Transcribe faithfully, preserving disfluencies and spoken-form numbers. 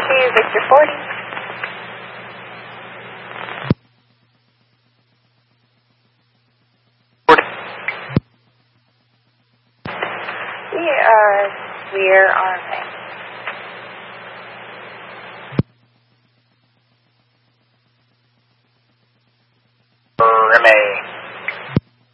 to Victor forty. We are, we are on